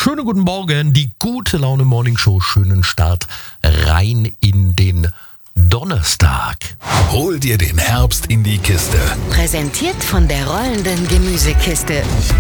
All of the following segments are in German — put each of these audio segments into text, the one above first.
Schönen guten Morgen, die gute Laune Morning Show. Schönen Start rein in den Donnerstag. Hol dir den Herbst in die Kiste. Präsentiert von der rollenden Gemüsekiste.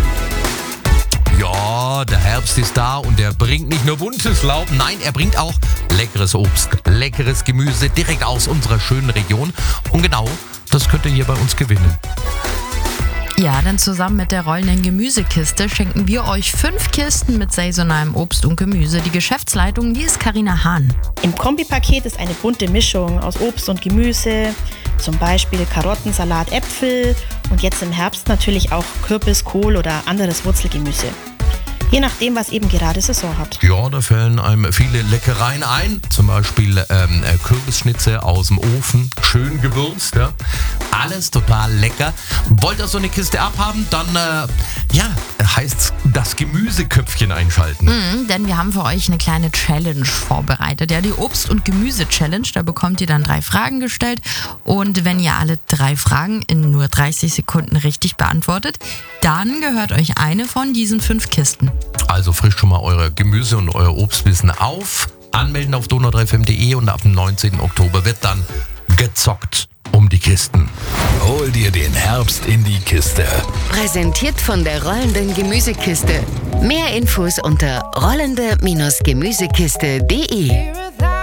Ja, der Herbst ist da und er bringt nicht nur buntes Laub, nein, er bringt auch leckeres Obst, leckeres Gemüse direkt aus unserer schönen Region. Und genau, das könnt ihr hier bei uns gewinnen. Ja, denn zusammen mit der rollenden Gemüsekiste schenken wir euch 5 Kisten mit saisonalem Obst und Gemüse. Die Geschäftsleitung, die ist Carina Hahn. Im Kombipaket ist eine bunte Mischung aus Obst und Gemüse, zum Beispiel Karotten, Salat, Äpfel und jetzt im Herbst natürlich auch Kürbis, Kohl oder anderes Wurzelgemüse. Je nachdem, was eben gerade Saison hat. Ja, da fällen einem viele Leckereien ein. Zum Beispiel Kürbisschnitze aus dem Ofen, schön gewürzt. Ja. Alles total lecker. Wollt ihr so eine Kiste abhaben, dann heißt's das Gemüseköpfchen einschalten. Denn wir haben für euch eine kleine Challenge vorbereitet. Ja, die Obst- und Gemüse-Challenge. Da bekommt ihr dann 3 Fragen gestellt. Und wenn ihr alle 3 Fragen in nur 30 Sekunden richtig beantwortet, dann gehört euch eine von diesen 5 Kisten. Also frischt schon mal eure Gemüse und euer Obstwissen auf. Anmelden auf donau3fm.de und ab dem 19. Oktober wird dann gezockt um die Kisten. Hol dir den Herbst in die Kiste. Präsentiert von der rollenden Gemüsekiste. Mehr Infos unter rollende-gemüsekiste.de.